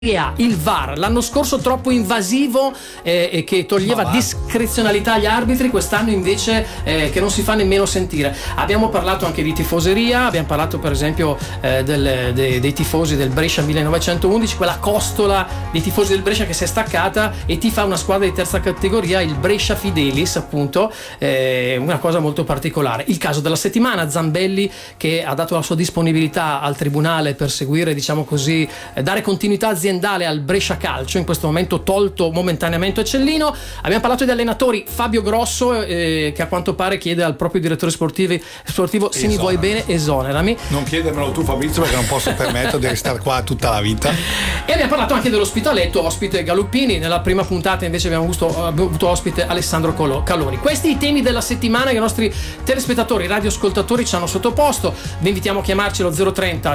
Il VAR l'anno scorso troppo invasivo e che toglieva discrezionalità agli arbitri, quest'anno invece che non si fa nemmeno sentire. Abbiamo parlato anche di tifoseria, abbiamo parlato per esempio dei tifosi del Brescia 1911, quella costola dei tifosi del Brescia che si è staccata e tifa una squadra di terza categoria, il Brescia Fidelis appunto, una cosa molto particolare. Il caso della settimana, Zambelli che ha dato la sua disponibilità al tribunale per seguire, diciamo così, dare continuità aziendale al Brescia Calcio, in questo momento tolto momentaneamente Cellino. Abbiamo parlato di allenatori, Fabio Grosso che a quanto pare chiede al proprio direttore sportivo se mi vuoi bene esonerami. Non chiedermelo tu Fabrizio, perché non posso permettere di restare qua tutta la vita. E abbiamo parlato anche dell'ospitaletto, ospite Galuppini. Nella prima puntata invece abbiamo avuto ospite Alessandro Caloni. Questi i temi della settimana che i nostri telespettatori, radioascoltatori ci hanno sottoposto. Vi invitiamo a chiamarci allo 030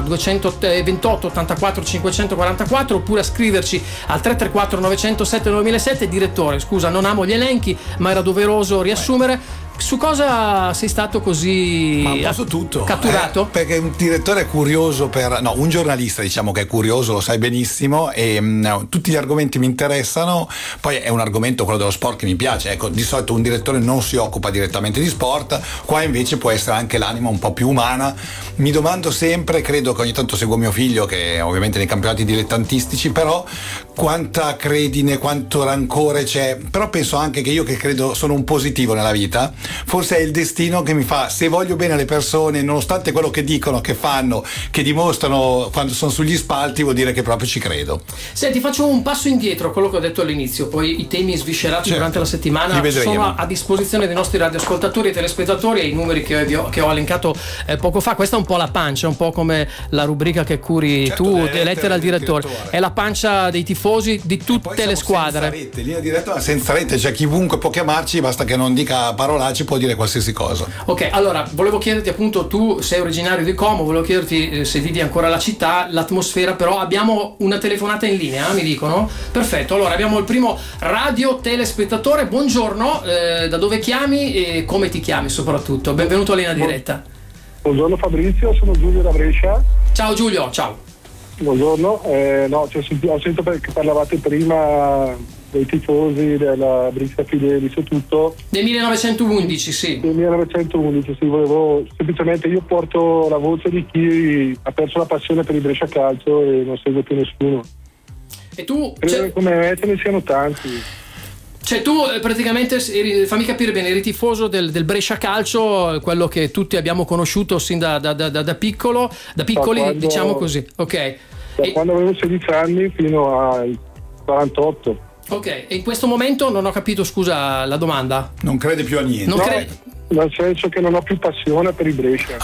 228 84 544 oppure a scriverci al 334 907 9007. Direttore, scusa, non amo gli elenchi, ma era doveroso riassumere. Su cosa sei stato così catturato? Perché un direttore è curioso un giornalista diciamo che è curioso, lo sai benissimo, e tutti gli argomenti mi interessano. Poi è un argomento, quello dello sport, che mi piace. Ecco, di solito un direttore non si occupa direttamente di sport, qua invece può essere anche l'anima un po' più umana. Mi domando sempre, credo che ogni tanto seguo mio figlio che ovviamente nei campionati dilettantistici, però quanta credine, quanto rancore c'è. Però penso anche che io, che credo sono un positivo nella vita, forse è il destino che mi fa, se voglio bene alle persone, nonostante quello che dicono, che fanno, che dimostrano quando sono sugli spalti, vuol dire che proprio ci credo. Senti, faccio un passo indietro a quello che ho detto all'inizio, poi i temi sviscerati durante la settimana sono a disposizione dei nostri radioascoltatori e telespettatori, e i numeri che ho elencato poco fa. Questa è un po' la pancia, un po' come la rubrica che curi tu, lettera al direttore. È la pancia dei tifosi di tutte le squadre. Senza rete, linea diretta ma senza rete, cioè chiunque può chiamarci, basta che non dica parolacce, può dire qualsiasi cosa. Ok, allora volevo chiederti, appunto, tu sei originario di Como, volevo chiederti se vivi ancora la città, l'atmosfera, però abbiamo una telefonata in linea, mi dicono. Perfetto, allora abbiamo il primo radio telespettatore. Buongiorno, da dove chiami e come ti chiami soprattutto? Benvenuto a linea diretta. Buongiorno Fabrizio, sono Giulio da Brescia. Ciao Giulio, ciao. Buongiorno, ho sentito che parlavate prima dei tifosi della Brescia Fidelis e tutto. Del 1911, sì. Del 1911, sì, volevo semplicemente, io porto la voce di chi ha perso la passione per il Brescia Calcio e non segue più nessuno. E tu? Come me ce ne siano tanti. Cioè tu praticamente, fammi capire bene, eri tifoso del Brescia Calcio, quello che tutti abbiamo conosciuto sin da piccoli, diciamo così, ok. Quando avevo 16 anni fino ai 48. Ok, e in questo momento non ho capito, scusa la domanda. Non crede più a niente. Nel senso che non ho più passione per il Brescia.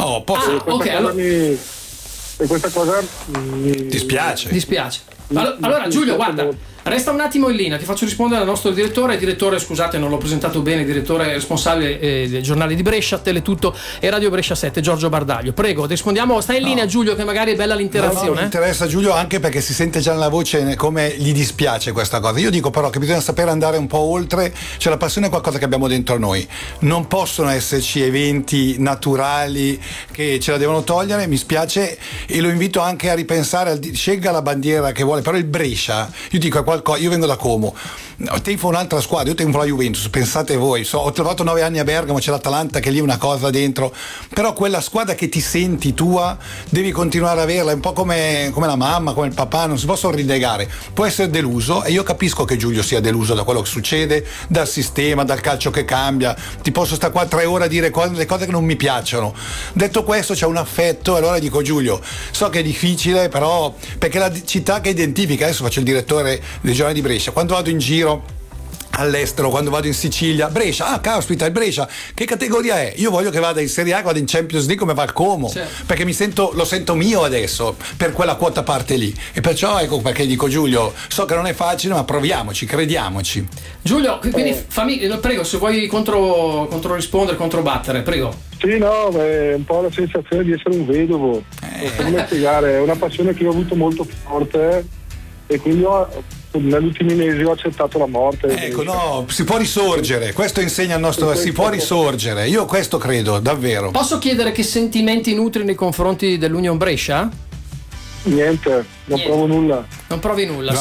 Ok, e questa cosa mi dispiace. Allora Giulio, guarda, resta un attimo in linea, ti faccio rispondere al nostro direttore, scusate non l'ho presentato bene, direttore responsabile del giornale di Brescia, Teletutto e Radio Brescia 7, Giorgio Bardaglio. Prego, rispondiamo, stai in linea Giulio, che magari è bella l'interazione. Mi interessa Giulio anche perché si sente già nella voce come gli dispiace questa cosa. Io dico però che bisogna sapere andare un po' oltre, cioè la passione è qualcosa che abbiamo dentro noi, non possono esserci eventi naturali che ce la devono togliere. Mi spiace e lo invito anche a ripensare, scelga la bandiera che vuole, però il Brescia, io dico è qualcosa, io vengo da Como, tifo un'altra squadra, io tifo la Juventus, pensate voi, ho trovato 9 anni a Bergamo, c'è l'Atalanta che lì è una cosa dentro, però quella squadra che ti senti tua devi continuare ad averla, è un po' come la mamma, come il papà, non si possono rinnegare. Può essere deluso e io capisco che Giulio sia deluso da quello che succede, dal sistema, dal calcio che cambia, ti posso stare qua 3 ore a dire le cose che non mi piacciono. Detto questo c'è un affetto, e allora dico Giulio, so che è difficile, però perché la città che identifica, adesso faccio il direttore del giornale di Brescia, quando vado in giro all'estero, quando vado in Sicilia, Brescia, caspita, il Brescia che categoria è? Io voglio che vada in Serie A, che vada in Champions League come va il Como, perché lo sento mio adesso per quella quota parte lì, e perciò ecco perché dico Giulio, so che non è facile ma proviamoci, crediamoci. Giulio, quindi prego, se vuoi contro rispondere, controbattere, prego. Sì, no, è un po' la sensazione di essere un vedovo, non so come spiegare, è una passione che io ho avuto molto forte e quindi negli ultimi mesi ho accettato la morte. Ecco, no, si può risorgere, questo insegna il nostro, si può risorgere, io questo credo, davvero. Posso chiedere che sentimenti nutri nei confronti dell'Union Brescia? Niente, non provo nulla. Non provi nulla.